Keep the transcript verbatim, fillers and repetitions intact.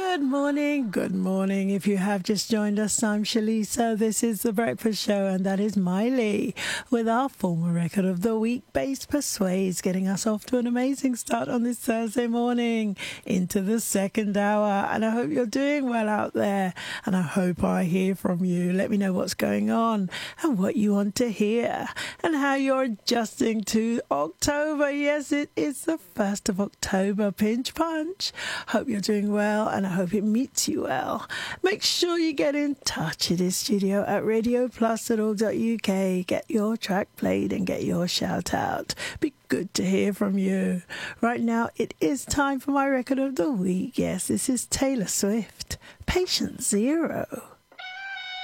Good morning, good morning. If you have just joined us, I'm Shalisa. This is The Breakfast Show, and that is Miley with our former record of the week, Bass Persuades, getting us off to an amazing start on this Thursday morning into the second hour. And I hope you're doing well out there, and I hope I hear from you. Let me know what's going on and what you want to hear and how you're adjusting to October. Yes, it is the first of October. Pinch punch. Hope you're doing well, and I hope it meets you well. Make sure you get in touch. It is studio at radio plus dot org dot U K. Get your track played and get your shout out. Be good to hear from you. Right now, it is time for my record of the week. Yes, this is Taylor Swift, Patient Zero.